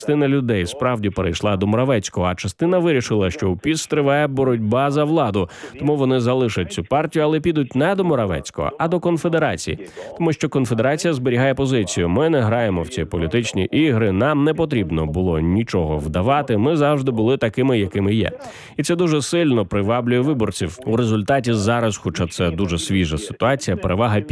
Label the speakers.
Speaker 1: Частина людей справді перейшла до Моровецького, а частина вирішила, що у ПІС триває боротьба за владу. Тому вони залишать цю партію, але підуть не до Моровецького, а до Конфедерації. Тому що Конфедерація зберігає позицію. Ми не граємо в ці політичні ігри, нам не потрібно було нічого вдавати, ми завжди були такими, якими є. І це дуже сильно приваблює виборців. У результаті зараз, хоча це дуже свіжа ситуація, перевага